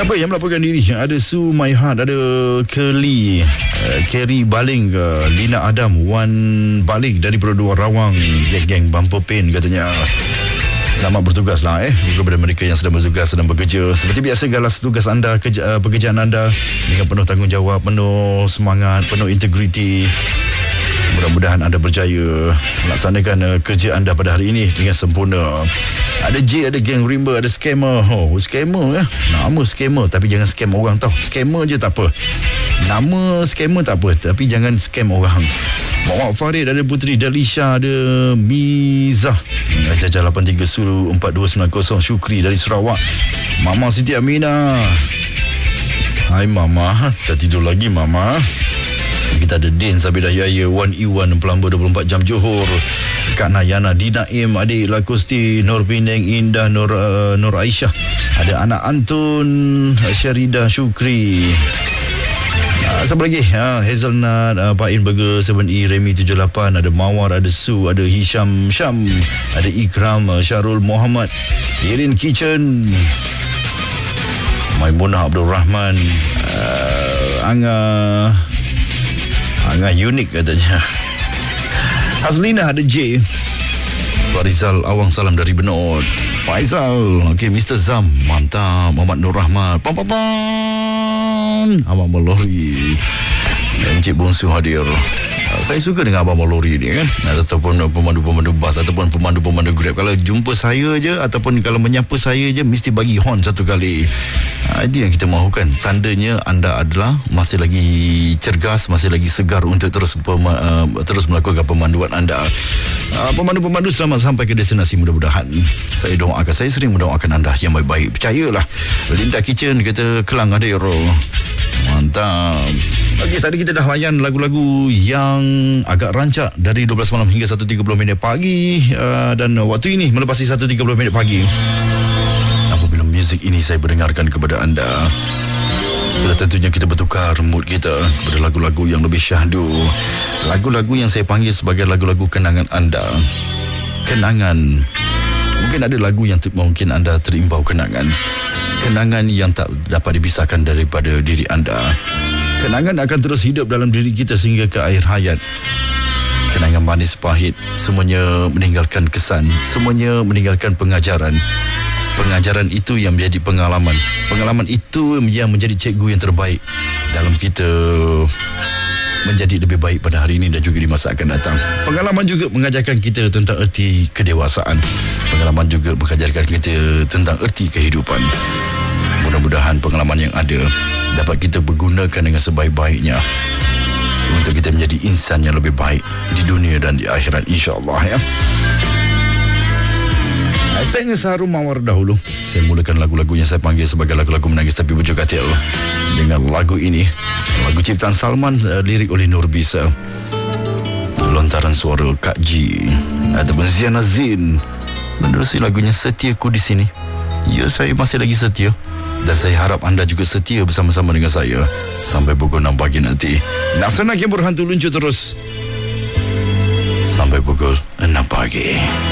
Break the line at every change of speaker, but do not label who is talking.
Siapa yang melaporkan diri? Ada Su My Heart, ada Kerry Baling, Lina Adam, Wan Balik dari Perodua Rawang, geng Bumper Pain katanya. Selamat bertugas lah kepada mereka yang sedang bertugas, sedang bekerja. Seperti biasa, galas tugas anda, pekerjaan anda dengan penuh tanggungjawab, penuh semangat, penuh integriti. Mudah-mudahan anda berjaya melaksanakan kerja anda pada hari ini dengan sempurna. Ada J, ada geng rimba, ada scammer. Scammer nama scammer, tapi jangan scam orang tau. Scammer je tak apa. Nama scammer tak apa, tapi jangan scam orang. Muhammad Farid, ada Putri Dalisha, ada Mizah, Jajah 83 Sulu 4290, Syukri dari Sarawak, Mama Siti Aminah. Hai Mama, tak tidur lagi Mama. Kita ada Din Sabidah Yaya, Wan Iwan Pelamba 24 jam Johor, Kak Nayana, Dinaim, adik Lakosti, Nur Pineng, Indah, Nur Aisyah, ada anak Antun, Syarida Syukri. Siapa lagi? Hazelnut, Pak In Burger 7E, Remy 78, ada Mawar, ada Su, ada Hisham Syam, ada Ikram, Syarul Muhammad, Irin Kitchen, Maimunah Abdul Rahman, Angah unik katanya. Hazlina, ada J. Farizal Awang, salam dari Benot. Faizal, okey, Mr. Zam, mantap. Muhammad Nur Rahmat, Abang Malori, Encik Bongsu hadir. Saya suka dengan Abang Malori ni kan, ataupun pemandu-pemandu bas, ataupun pemandu-pemandu Grab. Kalau jumpa saya je, ataupun kalau menyapa saya je, mesti bagi horn satu kali. Itu yang kita mahukan. Tandanya anda adalah masih lagi cergas, masih lagi segar untuk terus melakukan pemanduan anda. Pemandu-pemandu selamat sampai ke destinasi mudah-mudahan. Saya sering mendoakan anda yang baik-baik. Percayalah. Linda Kitchen kata Kelang hadir. Mantap. Okey, tadi kita dah layan lagu-lagu yang agak rancak dari 12 malam hingga 1.30 pagi, dan waktu ini melepasi 1.30 pagi. Apabila muzik ini saya mendengarkan kepada anda, sudah tentunya kita bertukar mood kita kepada lagu-lagu yang lebih syahdu. Lagu-lagu yang saya panggil sebagai lagu-lagu kenangan anda. Kenangan. Mungkin ada lagu yang mungkin anda terimbau kenangan. Kenangan yang tak dapat dipisahkan daripada diri anda. Kenangan akan terus hidup dalam diri kita sehingga ke akhir hayat. Kenangan manis pahit, semuanya meninggalkan kesan, semuanya meninggalkan pengajaran. Pengajaran itu yang menjadi pengalaman. Pengalaman itu yang menjadi cikgu yang terbaik dalam kita menjadi lebih baik pada hari ini dan juga di masa akan datang. Pengalaman juga mengajarkan kita tentang erti kedewasaan. Pengalaman juga mengajarkan kita tentang erti kehidupan. Mudah-mudahan pengalaman yang ada dapat kita bergunakan dengan sebaik-baiknya untuk kita menjadi insan yang lebih baik di dunia dan di akhirat, insya-Allah ya. Hashtagnya Saharum Mawar dahulu. Saya mulakan lagu-lagu yang saya panggil sebagai lagu-lagu menangis tapi berjuk katil dengan lagu ini. Lagu ciptaan Salman, lirik oleh Nur Bisa, lontaran suara Kak G ataupun Ziana Zin. Menerusi lagunya Setiaku di Sini. Ya, saya masih lagi setia, dan saya harap anda juga setia bersama-sama dengan saya sampai pukul 6 pagi nanti. Nak senang yang berhantu luncur terus sampai pukul 6 pagi.